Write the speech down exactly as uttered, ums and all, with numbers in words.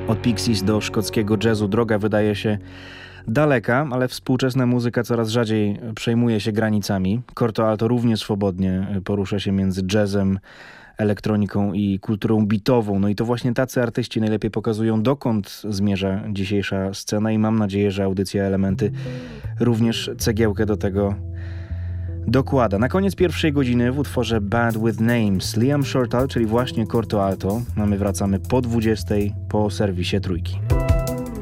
Od Pixies do szkockiego jazzu droga wydaje się daleka, ale współczesna muzyka coraz rzadziej przejmuje się granicami. Corto Alto równie swobodnie porusza się między jazzem, elektroniką i kulturą bitową. No i to właśnie tacy artyści najlepiej pokazują, dokąd zmierza dzisiejsza scena i mam nadzieję, że audycja Elementy również cegiełkę do tego dokłada. Na koniec pierwszej godziny w utworze Bad With Names Liam Shortall, czyli właśnie Corto Alto. A my wracamy po dwudziestej po serwisie Trójki.